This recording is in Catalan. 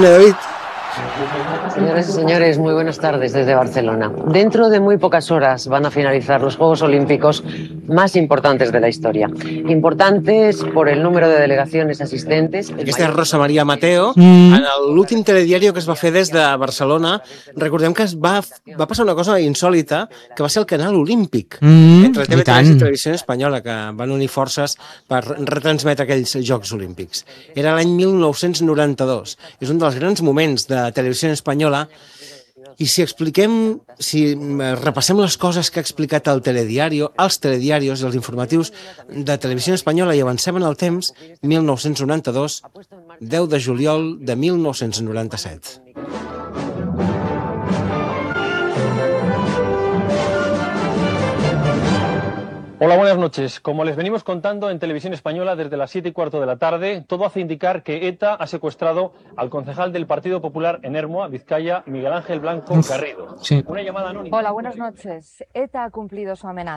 viene David. Señoras y señores, muy buenas tardes desde Barcelona. Dentro de muy pocas horas van a finalizar los Juegos Olímpicos más importantes de la historia. Importantes por el número de delegaciones asistentes. Aquesta és Rosa Maria Mateo. En l'últim telediario que es va fer des de Barcelona, recordem que va passar una cosa insòlita, que va ser el canal olímpic entre TV3 i Televisió Espanyola, que van unir forces per retransmetre aquells Jocs Olímpics. Era l'any 1992. És un dels grans moments de Televisió Espanyola. I si repassem les coses que ha explicat el telediario, els telediarios i els informatius de Televisió Espanyola i avancem en el temps, 1992, 10 de juliol de 1997. Hola, buenas noches. Como les venimos contando en Televisión Española desde las 7:15 de la tarde, todo hace indicar que ETA ha secuestrado al concejal del Partido Popular en Ermua, Vizcaya, Miguel Ángel Blanco Garrido. Sí. Una llamada anónima. Hola, buenas noches. ETA ha cumplido su amenaza.